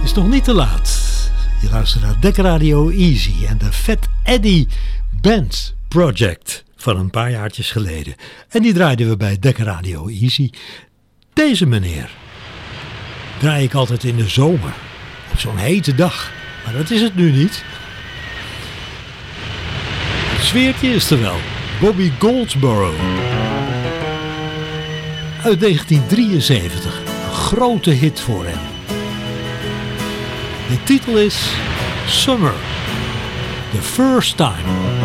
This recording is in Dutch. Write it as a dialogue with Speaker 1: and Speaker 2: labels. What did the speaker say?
Speaker 1: is nog niet te laat. Je luistert naar Dek Radio Easy en de Fat Eddie Band Project van een paar jaartjes geleden. En die draaiden we bij Dek Radio Easy. Deze meneer draai ik altijd in de zomer, op zo'n hete dag. Maar dat is het nu niet. Het sfeertje is er wel. Bobby Goldsboro. Uit 1973. Een grote hit voor hem. De titel is Summer. The First Time.